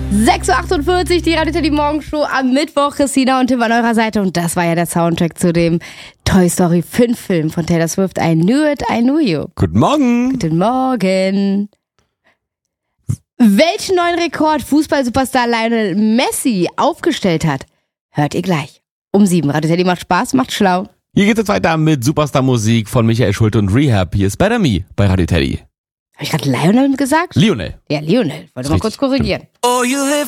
6.48 Uhr, die Radio Teddy Morgenshow am Mittwoch. Christina und Tim an eurer Seite. Und das war ja der Soundtrack zu dem Toy Story 5 Film von Taylor Swift. I Knew It, I Knew You. Guten Morgen. Guten Morgen. Welchen neuen Rekord Fußball-Superstar Lionel Messi aufgestellt hat, hört ihr gleich. Um 7. Radio Teddy macht Spaß, macht schlau. Hier geht es jetzt weiter mit Superstar-Musik von Michael Schulte und Rehab. Hier ist Better Me bei Radio Teddy. Habe ich gerade Lionel gesagt? Lionel. Ja, Lionel. Wollte mal kurz korrigieren. Oh, you live